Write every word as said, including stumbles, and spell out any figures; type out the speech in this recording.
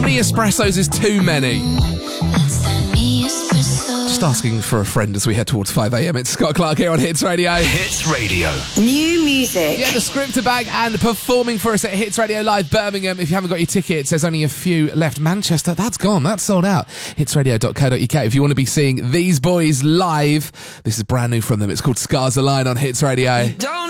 many espressos is too many? Just asking for a friend as we head towards five a.m. It's Scott Clark here on Hits Radio. Hits Radio. New music. Yeah, the script are back and performing for us at Hits Radio Live Birmingham. If you haven't got your tickets, there's only a few left. Manchester, that's gone. That's sold out. hits radio dot co dot uk. If you want to be seeing these boys live, this is brand new from them. It's called Scars Align on Hits Radio. Don't